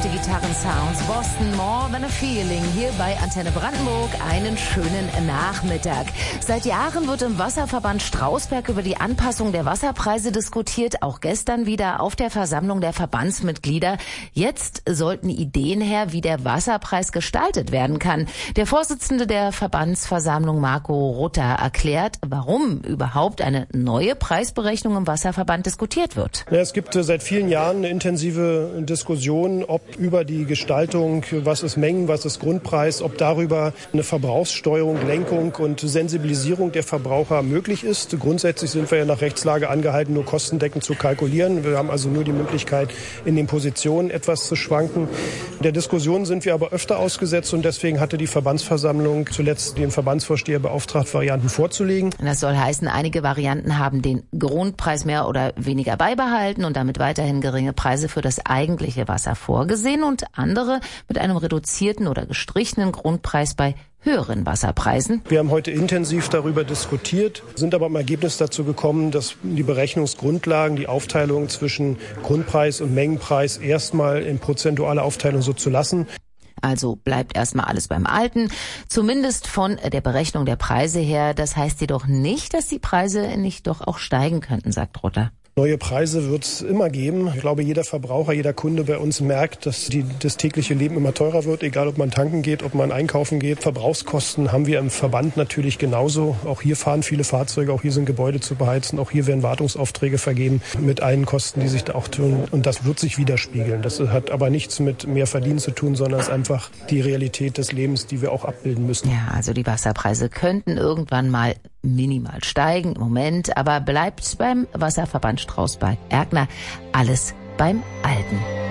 sanfte Gitarrensounds. Boston, More Than a Feeling. Hier bei Antenne Brandenburg einen schönen Nachmittag. Seit Jahren wird im Wasserverband Strausberg über die Anpassung der Wasserpreise diskutiert. Auch gestern wieder auf der Versammlung der Verbandsmitglieder. Jetzt sollten Ideen her, wie der Wasserpreis gestaltet werden kann. Der Vorsitzende der Verbandsversammlung, Marco Rutter, erklärt, warum überhaupt eine neue Preisberechnung im Wasserverband diskutiert wird. Ja, es gibt seit vielen Jahren eine intensive Diskussion, ob über die Gestaltung, was ist Mengen, was ist Grundpreis, ob darüber eine Verbrauchssteuerung, Lenkung und Sensibilisierung der Verbraucher möglich ist. Grundsätzlich sind wir ja nach Rechtslage angehalten, nur kostendeckend zu kalkulieren. Wir haben also nur die Möglichkeit, in den Positionen etwas zu schwanken. Der Diskussion sind wir aber öfter ausgesetzt und deswegen hatte die Verbandsversammlung zuletzt den Verbandsvorsteher beauftragt, Varianten vorzulegen. Das soll heißen, einige Varianten haben den Grundpreis mehr oder weniger beibehalten und damit weiterhin geringe Preise für das eigentliche Wasser vorgesehen und andere mit einem reduzierten oder gestrichenen Grundpreis bei höheren Wasserpreisen. Wir haben heute intensiv darüber diskutiert, sind aber im Ergebnis dazu gekommen, dass die Berechnungsgrundlagen, die Aufteilung zwischen Grundpreis und Mengenpreis erstmal in prozentualer Aufteilung so zu lassen. Also bleibt erstmal alles beim Alten, zumindest von der Berechnung der Preise her. Das heißt jedoch nicht, dass die Preise nicht doch auch steigen könnten, sagt Rutter. Neue Preise wird es immer geben. Ich glaube, jeder Verbraucher, jeder Kunde bei uns merkt, dass das tägliche Leben immer teurer wird, egal ob man tanken geht, ob man einkaufen geht. Verbrauchskosten haben wir im Verband natürlich genauso. Auch hier fahren viele Fahrzeuge, auch hier sind Gebäude zu beheizen, auch hier werden Wartungsaufträge vergeben mit allen Kosten, die sich da auch tun. Und das wird sich widerspiegeln. Das hat aber nichts mit mehr Verdienen zu tun, sondern es ist einfach die Realität des Lebens, die wir auch abbilden müssen. Ja, also die Wasserpreise könnten irgendwann mal minimal steigen im Moment, aber bleibt beim Wasserverband Strausberg-Erkner alles beim Alten.